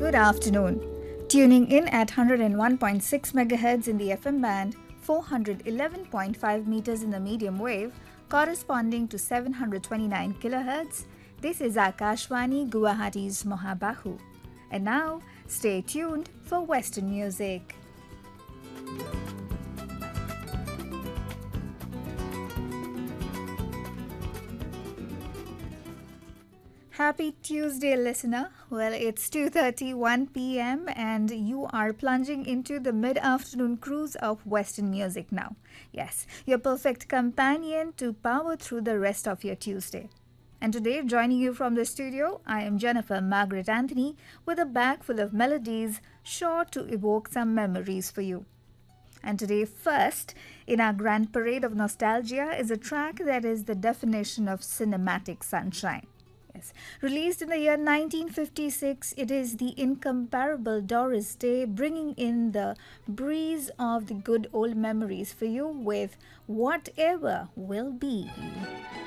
Good afternoon. Tuning in at 101.6 MHz in the FM band, 411.5 meters in the medium wave, corresponding to 729 kHz, this is Akashvani Guwahati's Mohabahu. And now, stay tuned for Western music. Happy Tuesday, listener. Well, it's 2:31 p.m. and you are plunging into the mid-afternoon cruise of Western music now. Yes, your perfect companion to power through the rest of your Tuesday. And today, joining you from the studio, I am Jennifer Margaret Anthony with a bag full of melodies sure to evoke some memories for you. And today, first, in our grand parade of nostalgia is a track that is the definition of cinematic sunshine. Yes. Released in the year 1956, it is the incomparable Doris Day bringing in the breeze of the good old memories for you with Whatever Will Be.